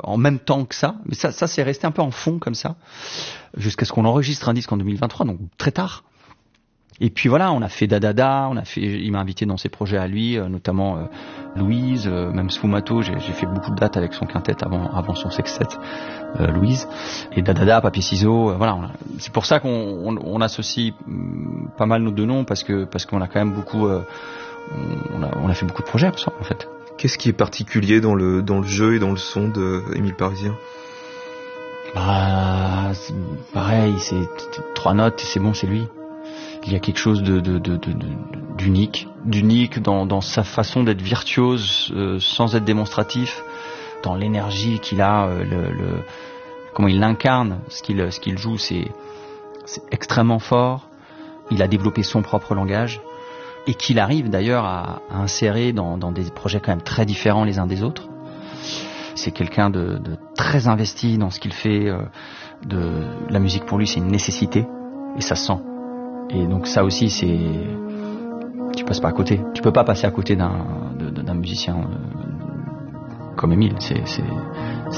en même temps que ça, mais ça c'est resté un peu en fond comme ça, jusqu'à ce qu'on enregistre un disque en 2023, donc très tard. Et puis voilà, on a fait Dadada, il m'a invité dans ses projets à lui, notamment Louise, même Sfumato, j'ai fait beaucoup de dates avec son quintet avant son sextet, Louise, et Dadada, Papier Ciseaux, voilà. C'est pour ça qu'on associe pas mal nos deux noms, parce qu'on a quand même beaucoup, on a fait beaucoup de projets ensemble en fait. Qu'est-ce qui est particulier dans le jeu et dans le son de Émile Parisien? Bah, c'est pareil, c'est 3 notes et c'est bon, c'est lui. Il y a quelque chose d'unique dans sa façon d'être virtuose, sans être démonstratif, dans l'énergie qu'il a, comment il l'incarne, ce qu'il joue, c'est extrêmement fort. Il a développé son propre langage et qu'il arrive d'ailleurs à insérer dans des projets quand même très différents les uns des autres. C'est quelqu'un de très investi dans ce qu'il fait. La musique pour lui, c'est une nécessité et ça se sent. Et donc ça aussi, tu passes pas à côté. Tu peux pas passer à côté d'un musicien comme Émile. C'est